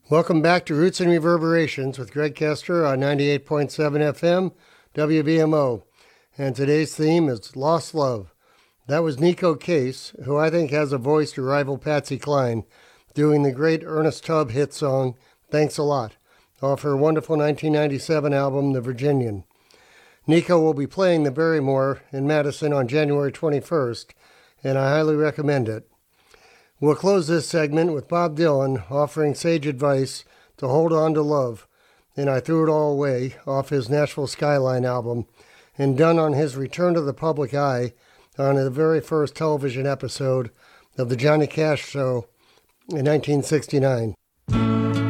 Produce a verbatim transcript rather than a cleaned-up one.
Welcome back to Roots and Reverberations with Greg Kester on ninety-eight point seven F M, W B M O. And today's theme is Lost Love. That was Neko Case, who I think has a voice to rival Patsy Cline, doing the great Ernest Tubb hit song, Thanks a Lot, off her wonderful nineteen ninety-seven album, The Virginian. Neko will be playing the Barrymore in Madison on January twenty-first, and I highly recommend it. We'll close this segment with Bob Dylan offering sage advice to hold on to love, and I Threw It All Away off his Nashville Skyline album, and done on his return to the public eye on the very first television episode of the Johnny Cash Show in nineteen sixty-nine.